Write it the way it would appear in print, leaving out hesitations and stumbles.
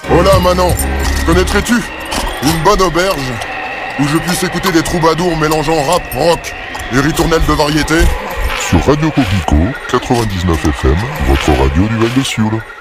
Hola Manon, connaîtrais-tu une bonne auberge où je puisse écouter des troubadours mélangeant rap, rock et ritournelles de variété? Sur Radio Coquelicot, 99 FM, votre radio du Val de Sioule.